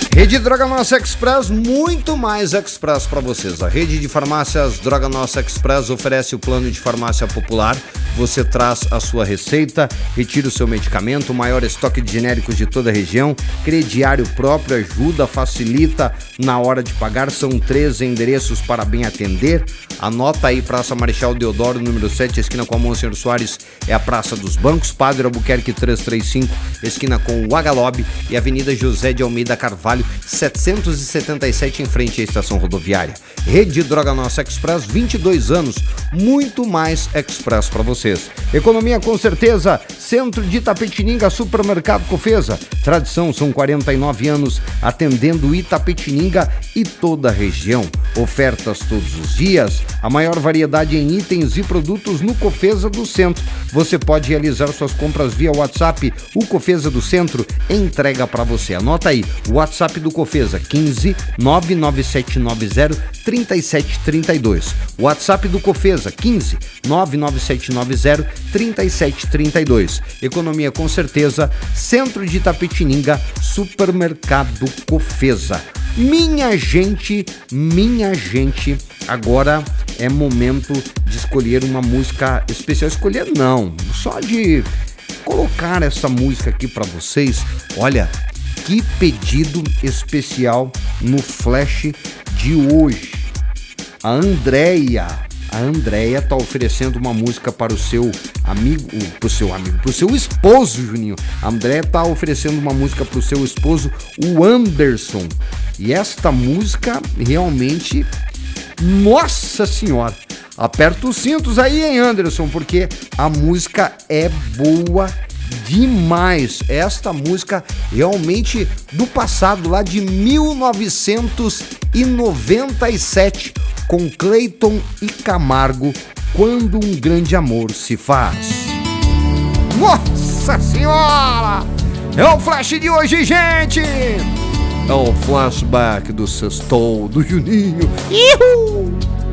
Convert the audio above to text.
Rede Droga Nossa Express, muito mais Express para vocês. A rede de farmácias Droga Nossa Express oferece o plano de farmácia popular. Você traz a sua receita, retira o seu medicamento, o maior estoque de genéricos de toda a região, crediário próprio, ajuda, facilita na hora de pagar. São 3 endereços para bem atender. Anota aí: Praça Marechal Deodoro, número 7, esquina com a Monsenhor Soares, é a Praça dos Bancos. Padre Albuquerque 335, esquina com o Agalob, e Avenida José de Almeida Carvalho 777, em frente à estação rodoviária. Rede Droga Nossa Express, 22 anos, muito mais Express para vocês. Economia com certeza. Centro de Itapetininga, Supermercado Cofesa. Tradição, são 49 anos atendendo Itapetininga e toda a região. Ofertas todos os dias, a maior variedade em itens e produtos no Cofesa do Centro. Você pode realizar suas compras via WhatsApp. O Cofesa do Centro entrega para você. Anota aí, o WhatsApp do Cofesa, 15 99790 3732. WhatsApp do Cofesa, 15 99790 3732. Economia com certeza. Centro de Itapetininga, Supermercado Cofesa. Minha gente, agora é momento de escolher uma música especial. Escolher não, só de colocar essa música aqui para vocês. Olha, que pedido especial no flash de hoje. A Andréia tá oferecendo uma música para o seu amigo, pro seu esposo, Juninho. A Andréia tá oferecendo uma música pro seu esposo, o Anderson. E esta música realmente, nossa senhora, aperta os cintos aí, hein, Anderson, porque a música é boa demais. Esta música realmente do passado, lá de 1997, com Cleiton e Camargo, Quando um Grande Amor se Faz. Nossa senhora! É o flash de hoje, gente! É o flashback do Sextou, do Juninho. Ihu!